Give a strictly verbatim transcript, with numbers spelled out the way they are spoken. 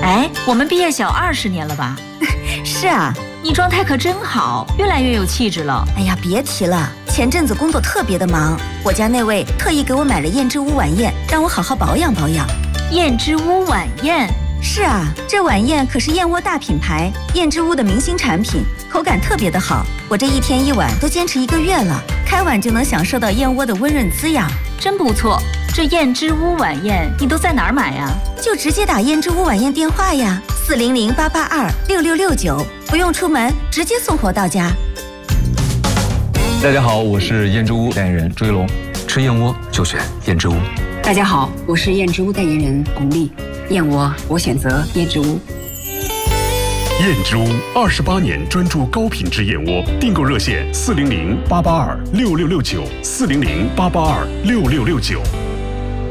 哎，我们毕业小二十年了吧？ 是啊， 你状态可真好，越来越有气质了。 哎呀，别提了，前阵子工作特别的忙，我家那位特意给我买了燕之屋晚宴，让我好好保养保养。 燕之屋晚宴？ 是啊，这晚宴可是燕窝大品牌燕之屋的明星产品，口感特别的好。我这一天一碗都坚持一个月了，开碗就能享受到燕窝的温润滋养， 真不错。这燕之屋晚宴你都在哪儿买呀？ 就直接打燕之屋晚宴电话呀，四零零八八二六六六九，不用出门，直接送货到家。 大家好，我是燕之屋代言人朱一龙，吃燕窝就选燕之屋。 大家好，我是燕之屋代言人巩俐，燕窝我选择燕之屋。 燕之屋二十八年专注高品质燕窝，订购热线四零零八八二六六六九，四零零八八二六六六九。